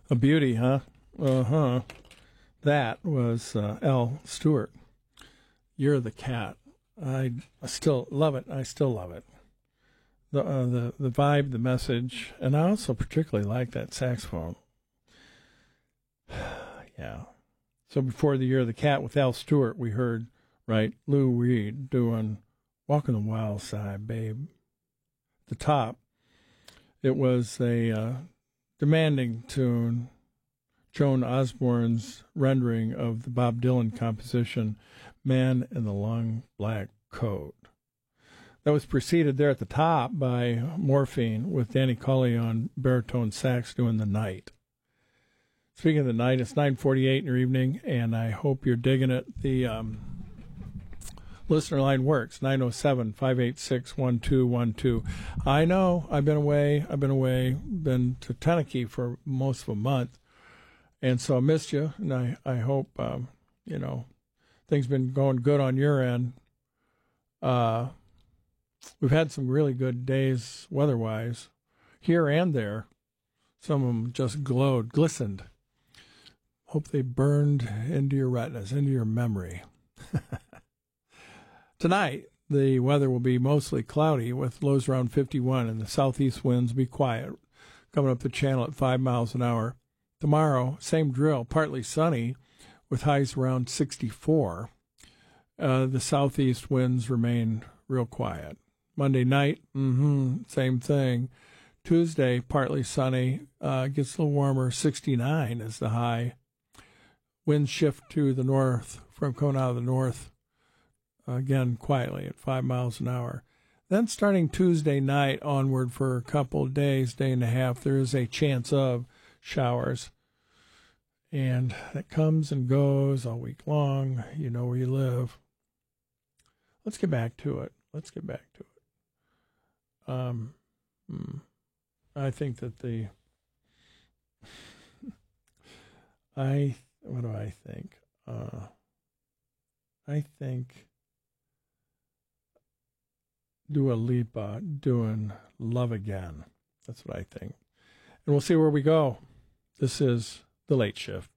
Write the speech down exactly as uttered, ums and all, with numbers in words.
A beauty, huh? Uh-huh. That was uh, Al Stewart. You're the Cat. I, I still love it. I still love it. The, uh, the the vibe, the message, and I also particularly like that saxophone. Yeah. So before the Year of the Cat with Al Stewart, we heard, right, Lou Reed doing Walk on the Wild Side, Babe. The top, it was a uh, demanding tune, Joan Osborne's rendering of the Bob Dylan composition, Man in the Long Black Coat. That was preceded there at the top by Morphine with Danny Cully on baritone sax doing The Night. Speaking of the night, it's nine forty-eight in your evening, and I hope you're digging it. The um, listener line works, nine oh seven, five eight six, one two one two. I know, I've been away, I've been away, been to Tennessee for most of a month, and so I missed you, and I, I hope, um, you know, things been going good on your end. Uh, we've had some really good days weather-wise, here and there. Some of them just glowed, glistened. Hope they burned into your retinas, into your memory. Tonight, the weather will be mostly cloudy with lows around fifty-one, and the southeast winds will be quiet, coming up the channel at five miles an hour. Tomorrow, same drill, partly sunny with highs around sixty-four. Uh, the southeast winds remain real quiet. Monday night, mm-hmm, same thing. Tuesday, partly sunny, uh, gets a little warmer, sixty-nine is the high. Winds shift to the north, from coming out of the north, uh, again, quietly at five miles an hour. Then starting Tuesday night onward for a couple of days, day and a half, there is a chance of showers. And that comes and goes all week long. You know where you live. Let's get back to it. Let's get back to it. Um, hmm. I think that the, I, what do I think? Uh, I think Dua Lipa doing Love Again. That's what I think. And we'll see where we go. This is The Late Shift.